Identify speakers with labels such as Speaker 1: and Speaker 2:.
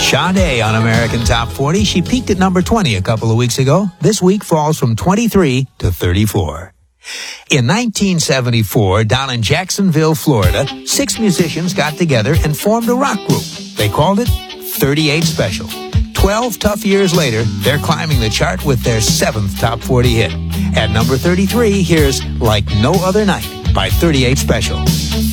Speaker 1: Sade on American Top 40. She peaked at number 20 a couple of weeks ago. This week falls from 23 to 34. In 1974, down in Jacksonville, Florida, 6 musicians got together and formed a rock group. They called it 38 Special. 12 tough years later, they're climbing the chart with their 7th Top 40 hit. At number 33, here's Like No Other Night by 38 Special.